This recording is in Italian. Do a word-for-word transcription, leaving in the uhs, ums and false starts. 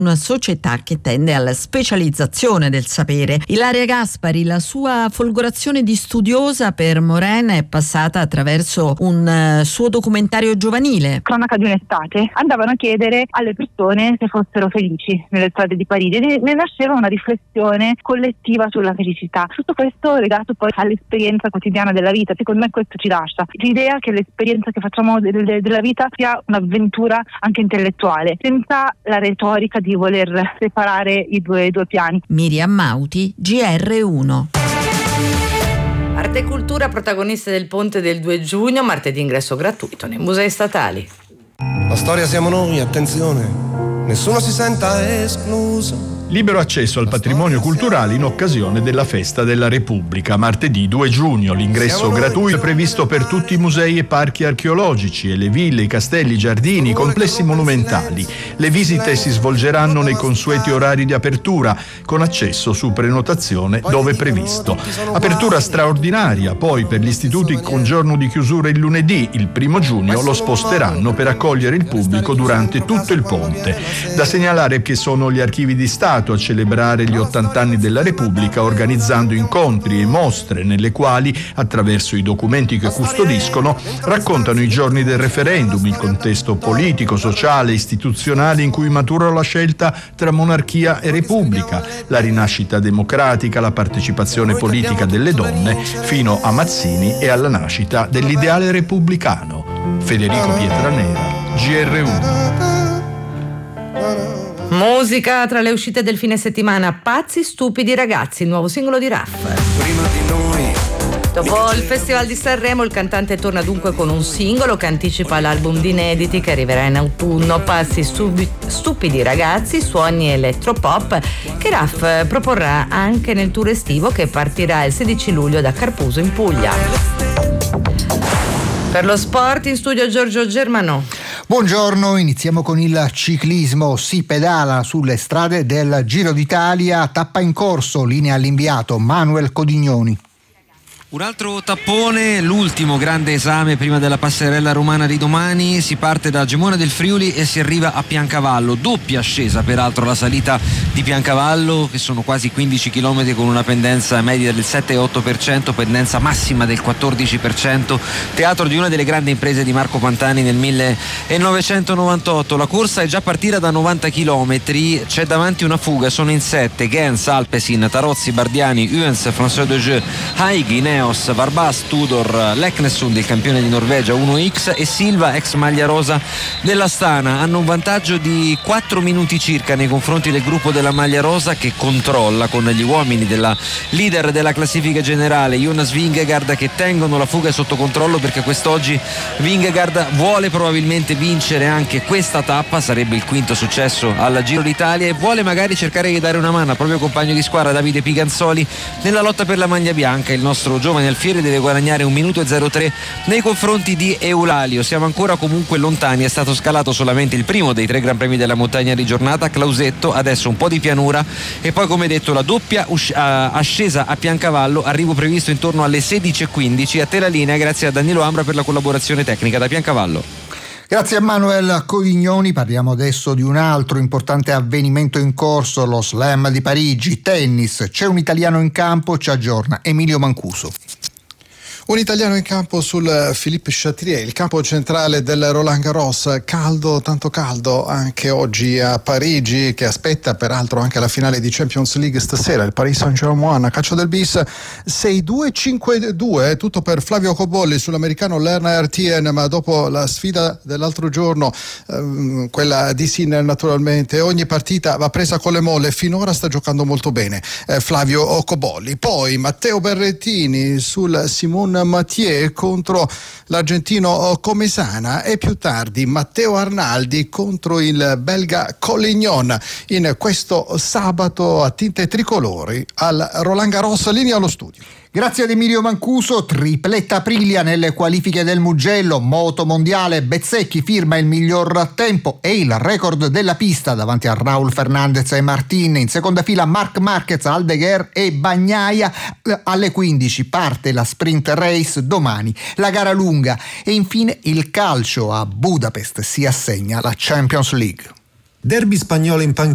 una società che tende alla specializzazione del sapere. Ilaria Gaspari, la sua folgorazione di studiosa per Morin è passata attraverso un uh, suo documentario giovanile. Cronaca di un'estate, andavano a chiedere alle persone se fossero felici nelle strade di Parigi e ne nasceva una riflessione collettiva sulla felicità. Tutto questo legato poi all'esperienza quotidiana della vita. Secondo me questo ci lascia l'idea che l'esperienza che facciamo de- de- della vita sia un'avventura anche intellettuale, senza la retorica di voler separare i due, i due piani. Miriam Mauti, G R uno. Arte e cultura, protagoniste del ponte del due giugno, martedì ingresso gratuito nei musei statali. La storia siamo noi, attenzione, nessuno si senta escluso. Libero accesso al patrimonio culturale in occasione della Festa della Repubblica. Martedì due giugno l'ingresso gratuito è previsto per tutti i musei e parchi archeologici e le ville, i castelli, i giardini, i complessi monumentali. Le visite si svolgeranno nei consueti orari di apertura, con accesso su prenotazione dove previsto. Apertura straordinaria poi per gli istituti con giorno di chiusura il lunedì. Il primo giugno lo sposteranno per accogliere il pubblico durante tutto il ponte. Da segnalare che sono gli archivi di Stato a celebrare gli ottanta anni della Repubblica, organizzando incontri e mostre nelle quali, attraverso i documenti che custodiscono, raccontano i giorni del referendum, il contesto politico, sociale, istituzionale in cui maturò la scelta tra monarchia e repubblica, la rinascita democratica, la partecipazione politica delle donne, fino a Mazzini e alla nascita dell'ideale repubblicano. Federico Pietranera, G R uno. Musica tra le uscite del fine settimana: Pazzi stupidi ragazzi, il nuovo singolo di Raff. Prima di noi. Dopo il Festival di Sanremo, il cantante torna dunque con un singolo che anticipa l'album di inediti che arriverà in autunno. Pazzi stupi- stupidi ragazzi, suoni elettropop che Raff proporrà anche nel tour estivo che partirà il sedici luglio da Carpuso in Puglia. Per lo sport in studio Giorgio Germanò. Buongiorno, iniziamo con il ciclismo. Si pedala sulle strade del Giro d'Italia, tappa in corso, linea all'inviato Manuel Codignoni. Un altro tappone, l'ultimo grande esame prima della passerella romana di domani. Si parte da Gemona del Friuli e si arriva a Piancavallo, doppia ascesa peraltro la salita di Piancavallo, che sono quasi quindici chilometri con una pendenza media del sette virgola otto per cento, pendenza massima del quattordici per cento, teatro di una delle grandi imprese di Marco Pantani nel millenovecentonovantotto. La corsa è già partita da novanta chilometri, c'è davanti una fuga, sono in sette: Gens, Alpecin, Tarozzi, Bardiani, Uens, François Dejeu, Haighi, Neo, Varbas, Tudor, Leknesund, il campione di Norvegia uno X, e Silva, ex maglia rosa dell'Astana. Hanno un vantaggio di quattro minuti circa nei confronti del gruppo della maglia rosa, che controlla con gli uomini della leader della classifica generale, Jonas Vingegaard, che tengono la fuga sotto controllo, perché quest'oggi Vingegaard vuole probabilmente vincere anche questa tappa, sarebbe il quinto successo al Giro d'Italia, e vuole magari cercare di dare una mano al proprio compagno di squadra Davide Piganzoli nella lotta per la maglia bianca. Il nostro giovane alfiere deve guadagnare un minuto e zero tre nei confronti di Eulalio. Siamo ancora comunque lontani, è stato scalato solamente il primo dei tre gran premi della montagna di giornata, Clausetto, adesso un po' di pianura e poi, come detto, la doppia usci- ascesa a Piancavallo, arrivo previsto intorno alle sedici e quindici. A te la linea, grazie a Danilo Ambra per la collaborazione tecnica da Piancavallo. Grazie a Manuel Codignoni. Parliamo adesso di un altro importante avvenimento in corso, lo Slam di Parigi, tennis. C'è un italiano in campo, ci aggiorna Emilio Mancuso. Un italiano in campo sul Philippe Chatrier, il campo centrale del Roland Garros, caldo, tanto caldo anche oggi a Parigi, che aspetta peraltro anche la finale di Champions League stasera, il Paris Saint-Germain a calcio del bis. Sei due cinque due, tutto per Flavio Cobolli sull'americano Lerner Tien, ma dopo la sfida dell'altro giorno, ehm, quella di Sinner naturalmente, ogni partita va presa con le molle, finora sta giocando molto bene eh, Flavio Cobolli. Poi Matteo Berrettini sul Simone Mathieu contro l'argentino Comesana, e più tardi Matteo Arnaldi contro il belga Collignon in questo sabato a tinte tricolori al Roland Garros. Linea allo studio. Grazie ad Emilio Mancuso. Tripletta Aprilia nelle qualifiche del Mugello, moto mondiale. Bezzecchi firma il miglior tempo e il record della pista davanti a Raul Fernandez e Martin. In seconda fila Marc Marquez, Aldeguer e Bagnaia. Alle quindici parte la sprint race, domani la gara lunga e infine il calcio. A Budapest si assegna la Champions League. Derby spagnolo in panchina.